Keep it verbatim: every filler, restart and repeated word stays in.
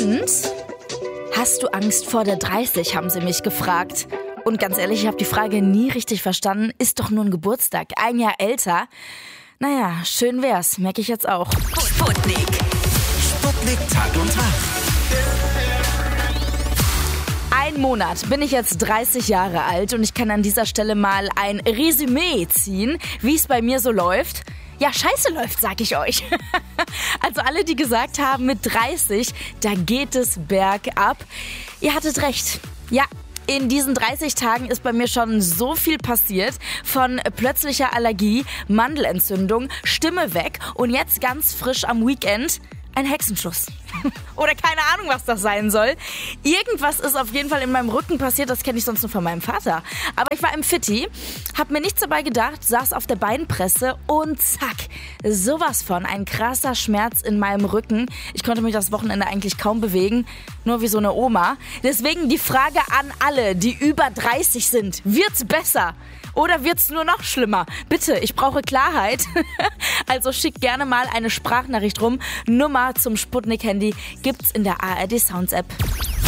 Und hast du Angst vor der dreißig, haben sie mich gefragt. Und ganz ehrlich, ich habe die Frage nie richtig verstanden. Ist doch nur ein Geburtstag, ein Jahr älter. Naja, schön wär's, merke ich jetzt auch. Sputnik. Sputnik Tag und Tag. Ein Monat bin ich jetzt dreißig Jahre alt und ich kann an dieser Stelle mal ein Resümee ziehen, wie es bei mir so läuft. Ja, scheiße läuft, sag ich euch. Also alle, die gesagt haben, mit dreißig, da geht es bergab. Ihr hattet recht. Ja, in diesen dreißig Tagen ist bei mir schon so viel passiert. Von plötzlicher Allergie, Mandelentzündung, Stimme weg und jetzt ganz frisch am Weekend ein Hexenschuss. Oder keine Ahnung, was das sein soll. Irgendwas ist auf jeden Fall in meinem Rücken passiert, das kenne ich sonst nur von meinem Vater. Aber ich war im Fitti, hab mir nichts dabei gedacht, saß auf der Beinpresse und zack, sowas von, ein krasser Schmerz in meinem Rücken. Ich konnte mich das Wochenende eigentlich kaum bewegen, nur wie so eine Oma. Deswegen die Frage an alle, die über dreißig sind, wird's besser? Oder wird's nur noch schlimmer? Bitte, ich brauche Klarheit. Also schickt gerne mal eine Sprachnachricht rum. Nummer zum Sputnik-Handy gibt's in der A R D Sounds App.